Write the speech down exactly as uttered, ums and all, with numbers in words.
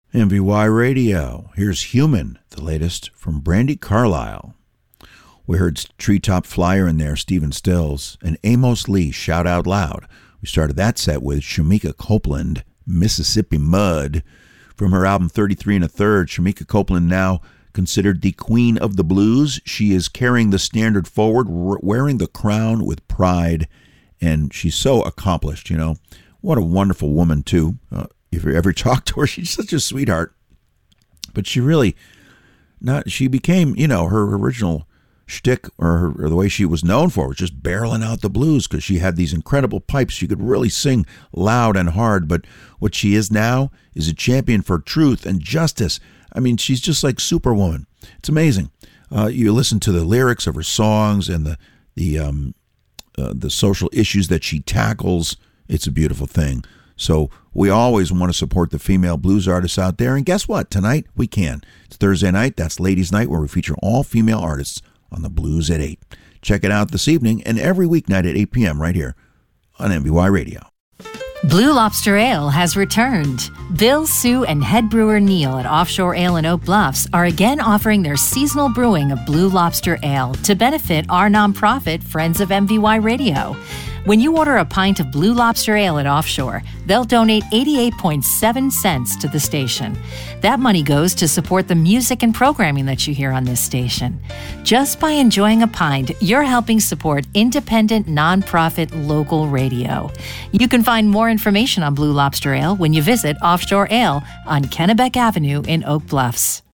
M V Y Radio. Here's Human, the latest from Brandi Carlile. We heard Treetop Flyer in there, Stephen Stills, and Amos Lee, Shout Out Loud. We started that set with Shamika Copeland, Mississippi Mud. From her album thirty-three and a Third, Shamika Copeland, now considered the queen of the blues. She is carrying the standard forward, wearing the crown with pride, and she's so accomplished, you know. What a wonderful woman, too. Uh, if you ever talk to her, she's such a sweetheart. But she really, not. she became, you know, her original shtick, or, her, or the way she was known for, was just barreling out the blues, because she had these incredible pipes. She could really sing loud and hard. But what she is now is a champion for truth and justice. I mean, she's just like Superwoman. It's amazing. Uh, you listen to the lyrics of her songs and the the um, uh, the social issues that she tackles. It's a beautiful thing. So we always want to support the female blues artists out there. And guess what? Tonight we can. It's Thursday night. That's Ladies' Night, where we feature all female artists on the Blues at eight. Check it out this evening and every weeknight at eight p.m. right here on M V Y Radio. Blue Lobster Ale has returned. Bill, Sue, and head brewer Neil at Offshore Ale in Oak Bluffs are again offering their seasonal brewing of Blue Lobster Ale to benefit our nonprofit Friends of M V Y Radio. When you order a pint of Blue Lobster Ale at Offshore, they'll donate eighty-eight point seven cents to the station. That money goes to support the music and programming that you hear on this station. Just by enjoying a pint, you're helping support independent, nonprofit local radio. You can find more information on Blue Lobster Ale when you visit Offshore Ale on Kennebec Avenue in Oak Bluffs.